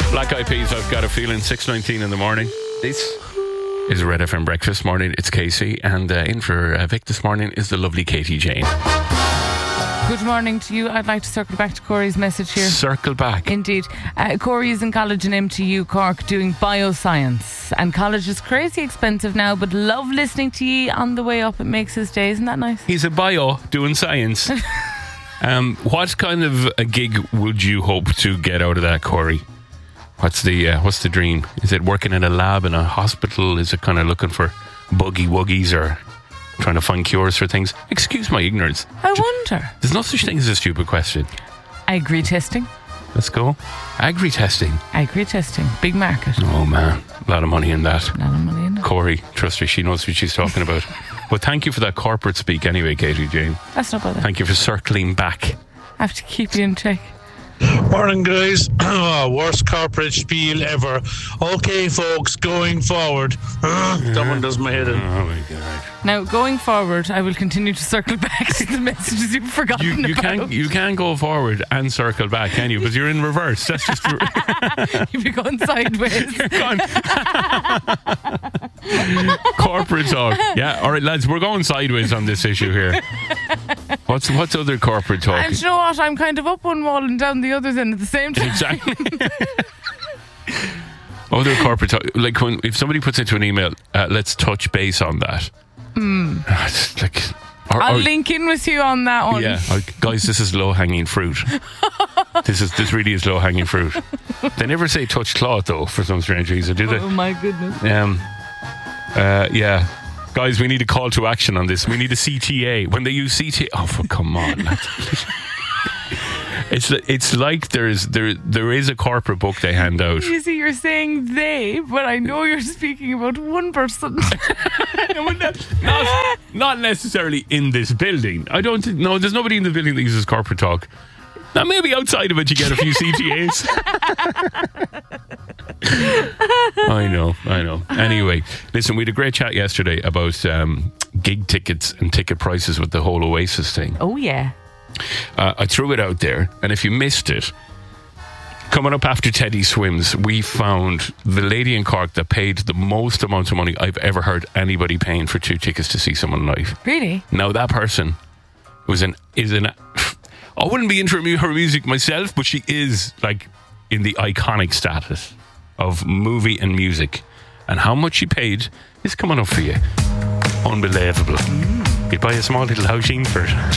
Black Eyed Peas, I've got a feeling, 6:19 in the morning. This is Red FM Breakfast Morning. It's Casey, and in for Vic this morning is the lovely Katie Jane. Good morning to you. I'd like to circle back to Corey's message here. Circle back. Indeed. Corey is in college in MTU Cork doing bioscience, and college is crazy expensive now, but love listening to you on the way up. It makes his day. Isn't that nice? He's a bio doing science. What kind of a gig would you hope to get out of that, Corey? What's the dream? Is it working in a lab in a hospital? Is it kind of looking for buggy wuggies or trying to find cures for things? Excuse my ignorance. I wonder. There's no such thing as a stupid question. Agri testing. Let's go. Agri testing. Agri testing. Big market. Oh man, a lot of money in that. A lot of money in it. Corey, trust her, she knows what she's talking about. But thank you for that corporate speak anyway, Katie Jane. That's not bad. Thank you for circling back. I have to keep you in check. Morning, guys. Worst corporate spiel ever. Okay, folks, going forward. That one does my head in. Oh my God. Now, going forward, I will continue to circle back to the messages you've forgotten about. You can go forward and circle back, can you? But you're in reverse. That's just... You'll be going sideways. You're gone. Corporate talk. Yeah, all right, lads, we're going sideways on this issue here. What's other corporate talk? And you know what? I'm kind of up one wall and down the other then at the same time. Exactly. Other corporate talk, like if somebody puts into an email, let's touch base on that. It's like, I'll link in with you on that one. Yeah, guys, this is low hanging fruit. This really is low hanging fruit. They never say touch cloth though, for some strange reason, do they? Oh my goodness. Yeah. Guys, we need a call to action on this. We need a CTA. When they use CTA, come on. It's like there is a corporate book they hand out. You see, you're saying they, but I know you're speaking about one person. not necessarily in this building. I don't know. There's nobody in the building that uses corporate talk. Now, maybe outside of it you get a few CTAs. I know. Anyway, listen, we had a great chat yesterday about gig tickets and ticket prices with the whole Oasis thing. Oh, yeah. I threw it out there, and if you missed it, coming up after Teddy Swims, we found the lady in Cork that paid the most amount of money I've ever heard anybody paying for 2 tickets to see someone live. Really? Now, that person I wouldn't be into her music myself, but she is like in the iconic status of movie and music. And how much she paid is coming up for you. Unbelievable. You'd buy a small little housing for it.